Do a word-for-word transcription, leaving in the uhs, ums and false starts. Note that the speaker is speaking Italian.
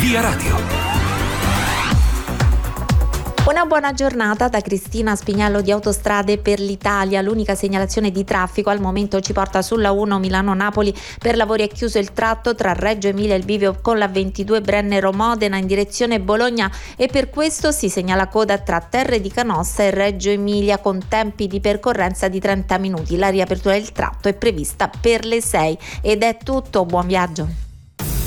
Via Radio. Una buona giornata da Cristina Spignello di Autostrade per l'Italia. L'unica segnalazione di traffico al momento ci porta sulla uno Milano-Napoli. Per lavori è chiuso il tratto tra Reggio Emilia e il bivio con la ventidue Brennero-Modena in direzione Bologna e per questo si segnala coda tra Terre di Canossa e Reggio Emilia con tempi di percorrenza di trenta minuti. La riapertura del tratto è prevista per le sei ed è tutto. Buon viaggio.